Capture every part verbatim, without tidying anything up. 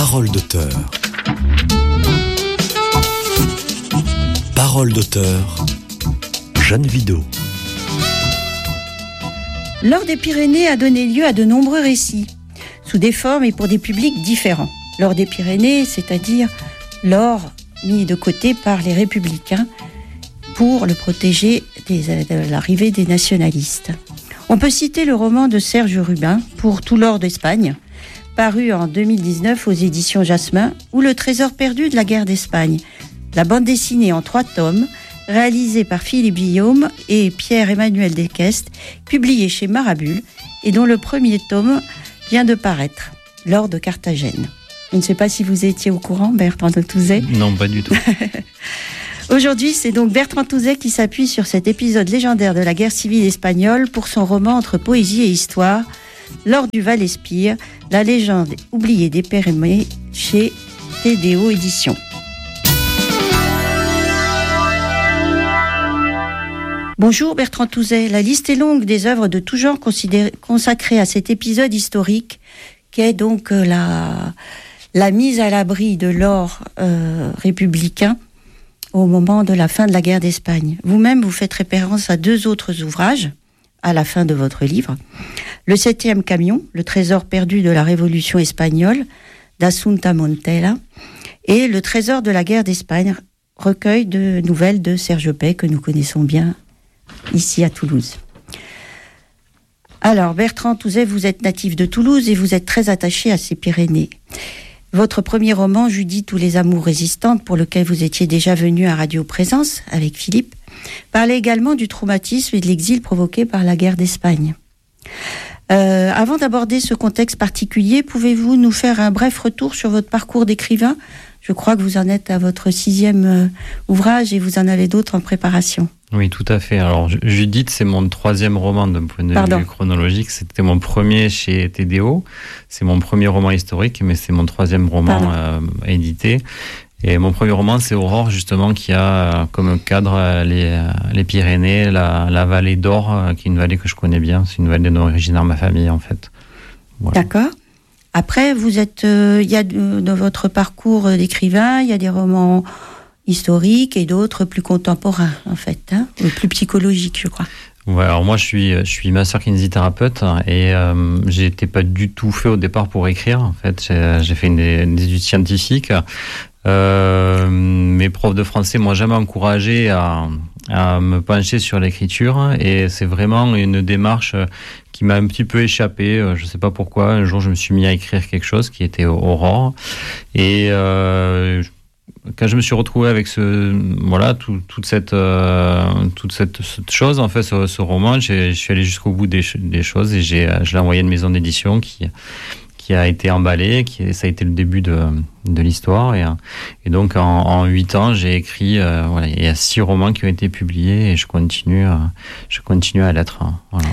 Parole d'auteur. Parole d'auteur. Jeanne Vidot. L'or des Pyrénées a donné lieu à de nombreux récits, sous des formes et pour des publics différents. L'or des Pyrénées, c'est-à-dire l'or mis de côté par les républicains pour le protéger des, de l'arrivée des nationalistes. On peut citer le roman de Serge Rubin, Pour tout l'or d'Espagne, paru en deux mille dix-neuf aux éditions Jasmin, ou Le trésor perdu de la guerre d'Espagne, la bande dessinée en trois tomes, réalisée par Philippe Guillaume et Pierre-Emmanuel Desquestes, publiée chez Marabule, et dont le premier tome vient de paraître, L'or de Carthagène. Je ne sais pas si vous étiez au courant, Bertrand Touzet. Non, pas du tout. Aujourd'hui, c'est donc Bertrand Touzet qui s'appuie sur cet épisode légendaire de la guerre civile espagnole pour son roman entre poésie et histoire, L'or du Val-Espire, la légende oubliée des Pyrénées, chez T D O Éditions. Bonjour Bertrand Touzet, la liste est longue des œuvres de tout genre consacrées à cet épisode historique qui est donc euh, la, la mise à l'abri de l'or euh, républicain au moment de la fin de la guerre d'Espagne. Vous-même, vous faites référence à deux autres ouvrages à la fin de votre livre. Le septième camion, le trésor perdu de la Révolution espagnole, d'Assunta Montella, et le trésor de la guerre d'Espagne, recueil de nouvelles de Serge Pey, que nous connaissons bien ici à Toulouse. Alors, Bertrand Touzet, vous êtes natif de Toulouse et vous êtes très attaché à ces Pyrénées. Votre premier roman, Judith ou les amours résistantes, pour lequel vous étiez déjà venu à Radio Présence avec Philippe, parlait également du traumatisme et de l'exil provoqué par la guerre d'Espagne. Euh, avant d'aborder ce contexte particulier, pouvez-vous nous faire un bref retour sur votre parcours d'écrivain ? Je crois que vous en êtes à votre sixième euh, ouvrage et vous en avez d'autres en préparation. Oui, tout à fait. Alors, Judith, c'est mon troisième roman d'un point de Pardon. vue chronologique. C'était mon premier chez T D O. C'est mon premier roman historique, mais c'est mon troisième roman euh, édité. Et mon premier roman, c'est Aurore, justement, qui a comme cadre les, les Pyrénées, la, la vallée d'Or, qui est une vallée que je connais bien. C'est une vallée d'origine de ma famille, en fait. Voilà. D'accord. Après, vous êtes, il euh, y a de, dans votre parcours d'écrivain, il y a des romans historiques et d'autres plus contemporains, en fait, hein, plus psychologiques, je crois. Ouais, alors moi, je suis, je suis master kinésithérapeute et euh, j'étais pas du tout fait au départ pour écrire. En fait, j'ai, j'ai fait une, des études scientifiques. Euh, mes profs de français m'ont jamais encouragé à, à me pencher sur l'écriture et c'est vraiment une démarche qui m'a un petit peu échappé. Je sais pas pourquoi. Un jour, je me suis mis à écrire quelque chose qui était Aurore et euh, quand je me suis retrouvé avec ce voilà tout, toute cette euh, toute cette, cette chose en fait ce, ce roman, j'ai, je suis allé jusqu'au bout des, des choses et j'ai je l'ai envoyé à une maison d'édition qui qui a été emballé, qui ça a été le début de de l'histoire et et donc en huit ans j'ai écrit euh, voilà il y a six romans qui ont été publiés et je continue euh, je continue à l'être voilà.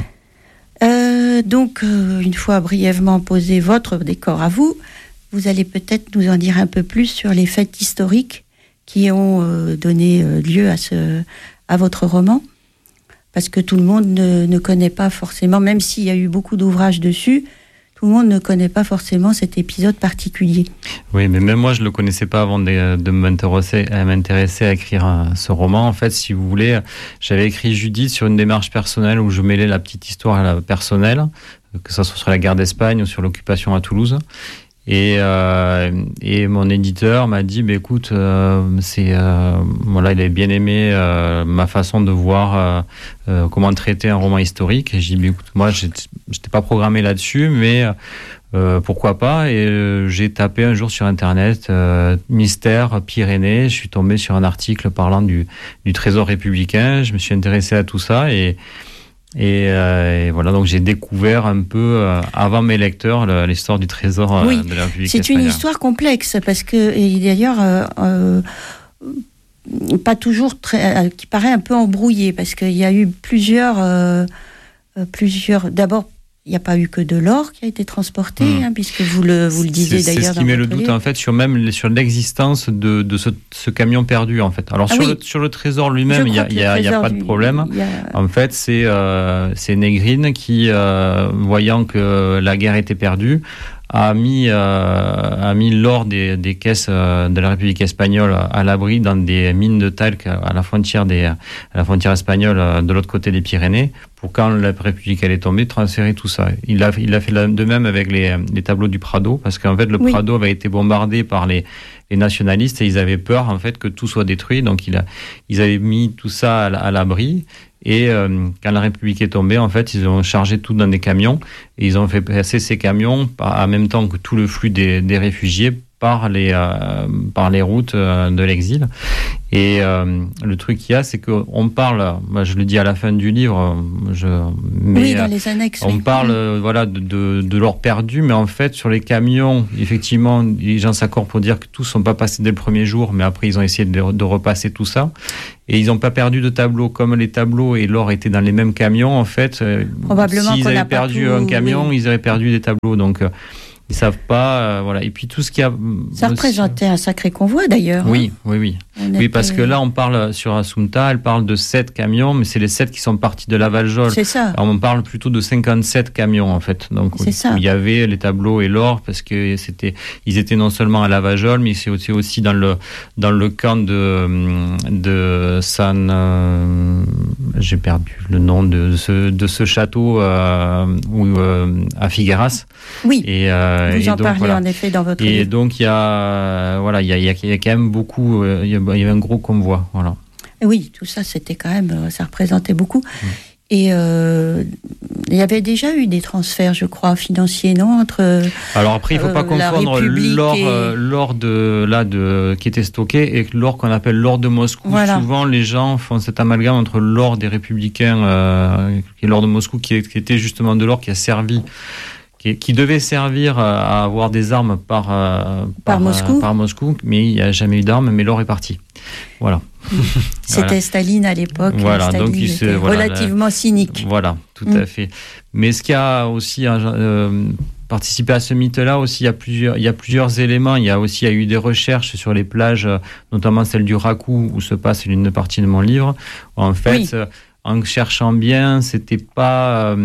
Euh, donc euh, une fois brièvement posé votre décor à vous, vous allez peut-être nous en dire un peu plus sur les faits historiques qui ont euh, donné euh, lieu à ce à votre roman, parce que tout le monde ne, ne connaît pas forcément, même s'il y a eu beaucoup d'ouvrages dessus. Tout le monde ne connaît pas forcément cet épisode particulier. Oui, mais même moi, je ne le connaissais pas avant de, de m'intéresser, à m'intéresser à écrire un, ce roman. En fait, si vous voulez, j'avais écrit Judith sur une démarche personnelle où je mêlais la petite histoire à la personnelle, que ce soit sur la guerre d'Espagne ou sur l'occupation à Toulouse. Et, euh, et mon éditeur m'a dit, bah, écoute, euh, c'est euh, voilà, il avait bien aimé euh, ma façon de voir euh, euh, comment traiter un roman historique. Et j'ai dit, bah, écoute, moi, j'étais, j'étais pas programmé là-dessus, mais euh, pourquoi pas. Et euh, j'ai tapé un jour sur Internet euh, mystère Pyrénées. Je suis tombé sur un article parlant du, du trésor républicain. Je me suis intéressé à tout ça et Et, euh, et voilà, donc j'ai découvert un peu, euh, avant mes lecteurs, le, l'histoire du trésor euh, oui, de la République c'est espagnole. Une histoire complexe, parce que, et d'ailleurs, euh, euh, pas toujours très, euh, qui paraît un peu embrouillée, parce qu'il y a eu plusieurs, euh, plusieurs. D'abord, il n'y a pas eu que de l'or qui a été transporté, mmh. hein, puisque vous le, vous le disiez c'est, d'ailleurs. C'est ce qui met le doute livre. en fait sur même sur l'existence de, de ce, ce camion perdu en fait. Alors ah, sur, oui. le, sur le trésor lui-même, il y a, y a, y a pas du, de problème. A... En fait, c'est euh, c'est Négrine qui, euh, voyant que la guerre était perdue, a mis, euh, a mis l'or des, des caisses de la République espagnole à l'abri dans des mines de talc à la frontière, des, à la frontière espagnole de l'autre côté des Pyrénées, pour quand la République allait tomber, transférer tout ça. Il a, il a fait de même avec les, les tableaux du Prado, parce qu'en fait le oui. Prado avait été bombardé par les, les nationalistes et ils avaient peur en fait que tout soit détruit, donc il a, ils avaient mis tout ça à, à l'abri. Et euh, quand la République est tombée, en fait, ils ont chargé tout dans des camions et ils ont fait passer ces camions en même temps que tout le flux des, des réfugiés par les euh, par les routes euh, de l'exil. Et euh, le truc qu'il y a, c'est qu'on parle, moi je le dis à la fin du livre, je, mais oui, dans les annexes, on oui. parle euh, voilà de, de, de l'or perdu, mais en fait sur les camions, effectivement, les gens s'accordent pour dire que tous sont pas passés dès le premier jour, mais après ils ont essayé de, de repasser tout ça. Et ils n'ont pas perdu de tableaux, comme les tableaux et l'or étaient dans les mêmes camions. En fait, euh, probablement s'ils qu'on avaient n'a perdu pas tout, un camion, oui. ils auraient perdu des tableaux. Donc euh, ils savent pas, euh, voilà. Et puis tout ce qui a. Ça représentait un sacré convoi d'ailleurs. Oui, hein. oui, oui. On oui, était... parce que là, on parle sur Assunta, elle parle de sept camions, mais c'est les sept qui sont partis de la Valjol. C'est ça. Alors, on parle plutôt de cinquante-sept camions en fait. Donc c'est où, ça. où il y avait les tableaux et l'or, parce que c'était, ils étaient non seulement à la Valjol, mais c'est aussi, aussi dans le dans le camp de de San. Euh, j'ai perdu le nom de, de ce de ce château euh, où euh, à Figueras. Oui. Et, euh, vous et en donc, parlez voilà. en effet dans votre et livre. donc il y a voilà il y a, il y a il y a quand même beaucoup il y avait un gros convoi, voilà. Oui, tout ça c'était quand même ça représentait beaucoup. Mmh. Et euh, il y avait déjà eu des transferts, je crois, financiers, non, entre. Alors après, il ne faut pas euh, confondre l'or, et... euh, l'or de là de qui était stocké et l'or qu'on appelle l'or de Moscou. Voilà. Souvent, les gens font cet amalgame entre l'or des républicains euh, et l'or de Moscou, qui, qui était justement de l'or qui a servi. Qui devait servir à avoir des armes par, par, par, Moscou. Euh, par Moscou, mais il n'y a jamais eu d'armes, mais l'or est parti. Voilà. C'était voilà. Staline à l'époque. Voilà, Staline donc il était voilà, relativement la, cynique. Voilà, tout mm. à fait. Mais ce qui a aussi euh, participé à ce mythe-là, aussi, il y a plusieurs, il y a plusieurs éléments. Il y a aussi il y a eu des recherches sur les plages, notamment celle du Rakou, où se passe une partie de mon livre. Où en fait, oui. euh, en cherchant bien, c'était pas,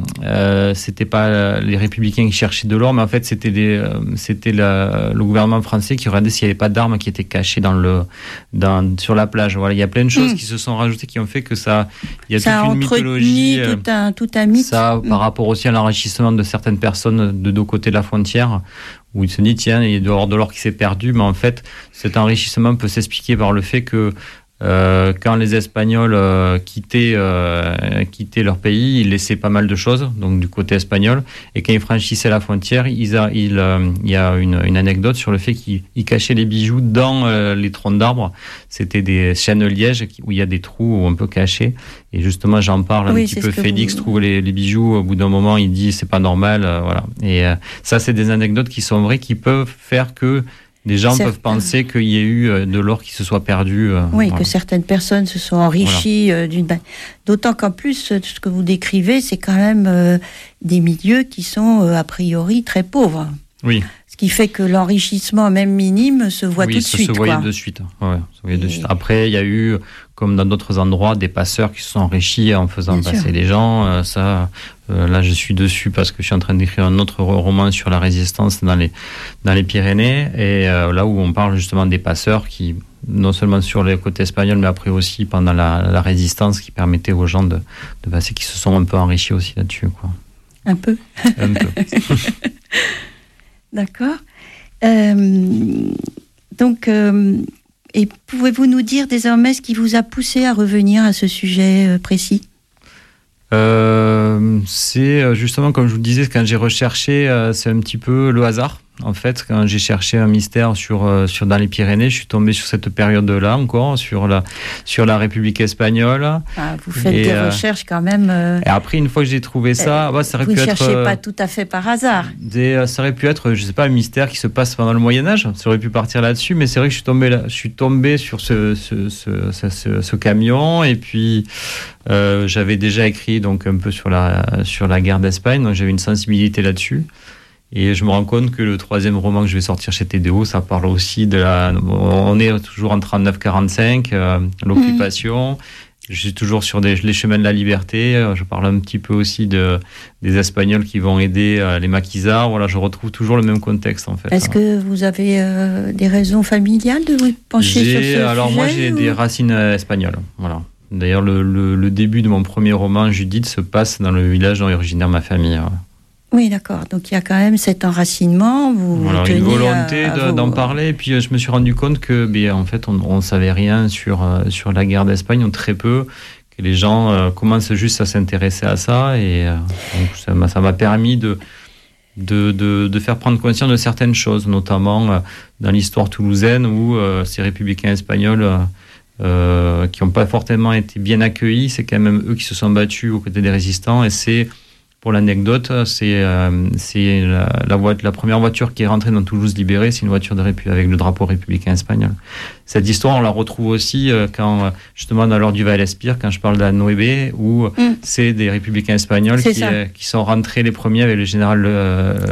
euh, c'était pas les républicains qui cherchaient de l'or, mais en fait c'était les, euh, c'était la, le gouvernement français qui regardait s'il n'y avait pas d'armes qui étaient cachées dans le, dans, sur la plage. Voilà, il y a plein de choses mmh. qui se sont rajoutées qui ont fait que ça, il y a ça toute une mythologie, tout un, tout un mythe. Ça, mmh. par rapport aussi à l'enrichissement de certaines personnes de deux côtés de la frontière, où il se dit tiens, il y a de l'or qui s'est perdu, mais en fait cet enrichissement peut s'expliquer par le fait que Euh, quand les Espagnols euh, quittaient, euh, quittaient leur pays, ils laissaient pas mal de choses, donc du côté espagnol, et quand ils franchissaient la frontière, ils a, ils, euh, il y a une, une anecdote sur le fait qu'ils ils cachaient les bijoux dans euh, les troncs d'arbres. C'était des chênes lièges où il y a des trous où on peut cacher, et justement j'en parle oui, un petit peu. Félix vous... trouve les, les bijoux, au bout d'un moment il dit c'est pas normal, euh, voilà. Et euh, ça c'est des anecdotes qui sont vraies, qui peuvent faire que les gens Certes. peuvent penser qu'il y ait eu de l'or qui se soit perdu. Euh, oui, voilà. que certaines personnes se sont enrichies voilà. euh, d'une... D'autant qu'en plus, ce que vous décrivez, c'est quand même euh, des milieux qui sont euh, a priori très pauvres. Oui. Ce qui fait que l'enrichissement, même minime, se voit oui, tout de ça suite. Se voyait quoi. de suite. Ouais, se voyait Et... de suite. Après, il y a eu, comme dans d'autres endroits, des passeurs qui se sont enrichis en faisant Bien passer sûr. les gens. Euh, ça, euh, là, je suis dessus parce que je suis en train d'écrire un autre roman sur la résistance dans les dans les Pyrénées, et euh, là où on parle justement des passeurs qui, non seulement sur le côté espagnol, mais après aussi pendant la, la résistance, qui permettait aux gens de, de passer, qui se sont un peu enrichis aussi là-dessus, quoi. Un peu. Un peu. D'accord. Euh, donc, euh, et pouvez-vous nous dire désormais ce qui vous a poussé à revenir à ce sujet euh, précis ? euh, C'est justement, comme je vous le disais, quand j'ai recherché, euh, c'est un petit peu le hasard. En fait, quand j'ai cherché un mystère sur, euh, sur dans les Pyrénées, je suis tombé sur cette période-là encore, sur la, sur la République espagnole. Ah, vous faites et, des euh, recherches quand même. Euh, et après, une fois que j'ai trouvé ça, euh, bah, ça aurait vous pu ne être. Vous ne cherchez euh, pas tout à fait par hasard. Des, ça aurait pu être, je sais pas, un mystère qui se passe pendant le Moyen-Âge. Ça aurait pu partir là-dessus, mais c'est vrai que je suis tombé, là, je suis tombé sur ce, ce, ce, ce, ce, ce camion, et puis euh, j'avais déjà écrit donc un peu sur la, sur la guerre d'Espagne, donc j'avais une sensibilité là-dessus. Et je me rends compte que le troisième roman que je vais sortir chez T D O, ça parle aussi de la... On est toujours en trente-neuf quarante-cinq, euh, l'occupation. Je suis toujours sur des, les chemins de la liberté. Je parle un petit peu aussi de, des Espagnols qui vont aider euh, les maquisards. Voilà, je retrouve toujours le même contexte, en fait. Est-ce que vous avez euh, des raisons familiales de vous pencher j'ai, sur ce alors sujet moi, j'ai ou... des racines espagnoles. Voilà. D'ailleurs, le, le, le début de mon premier roman, Judith, se passe dans le village dont est originaire ma famille. Ouais. Oui, d'accord. Donc il y a quand même cet enracinement. Vous, voilà, vous tenez une volonté à, à de, vos... d'en parler. Et puis euh, je me suis rendu compte que, ben, en fait, on ne savait rien sur, euh, sur la guerre d'Espagne, ou très peu. Que les gens euh, commencent juste à s'intéresser à ça. Et euh, donc, ça, m'a, ça m'a permis de, de, de, de faire prendre conscience de certaines choses, notamment euh, dans l'histoire toulousaine où euh, ces républicains espagnols euh, euh, qui n'ont pas fortement été bien accueillis, c'est quand même eux qui se sont battus aux côtés des résistants. Et c'est... Pour l'anecdote, c'est, euh, c'est la, la, voiture, la première voiture qui est rentrée dans Toulouse libérée, c'est une voiture de répu- avec le drapeau républicain espagnol. Cette histoire, on la retrouve aussi euh, quand, justement, dans l'ordre du Val-Espire, quand je parle d'Anoébé, où mm. c'est des républicains espagnols qui, euh, qui sont rentrés les premiers avec le général euh,